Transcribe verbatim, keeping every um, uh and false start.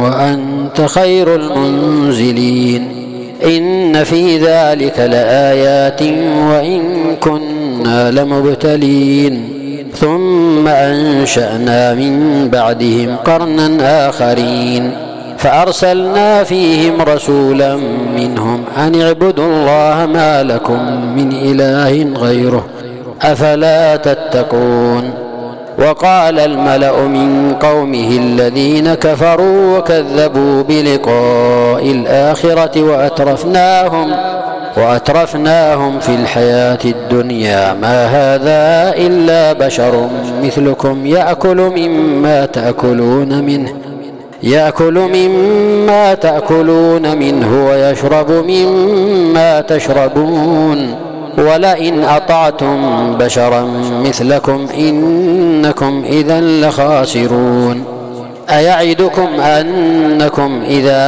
وأنت خير المنزلين. إن في ذلك لآيات وإن كنا لمبتلين. ثم أنشأنا من بعدهم قرنا آخرين فأرسلنا فيهم رسولا منهم أن اعبدوا الله ما لكم من إله غيره أفلا تتقون. وقال الملأ من قومه الذين كفروا وكذبوا بلقاء الآخرة وأترفناهم وأترفناهم في الحياة الدنيا ما هذا إلا بشر مثلكم يأكل مما تأكلون منه يأكل مما تأكلون منه ويشرب مما تشربون ولئن أطعتم بشرا مثلكم إنكم إذا لخاسرون. أيعدكم أنكم إذا